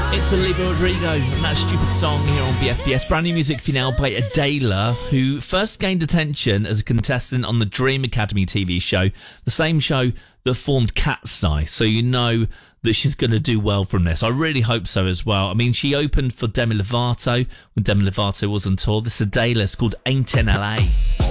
It's Olivia Rodrigo and that stupid song here on BFBS. Brand new music for you now by Adela, who first gained attention as a contestant on the Dream Academy TV show, the same show that formed Cat's Eye. So you know that she's going to do well from this. I really hope so as well. I mean, she opened for Demi Lovato when Demi Lovato was on tour. This Adela is called Ain't in LA.